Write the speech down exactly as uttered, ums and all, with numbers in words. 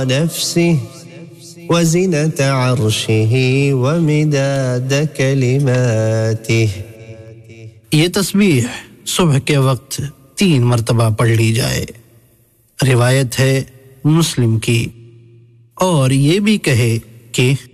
नफ्सिही वज़ीनत अर्शिही वमिदाद कलिमातिही। ये तस्बीह सुबह के वक्त तीन मर्तबा पढ़ ली जाए। रिवायत है मुस्लिम की। और ये भी कहे कि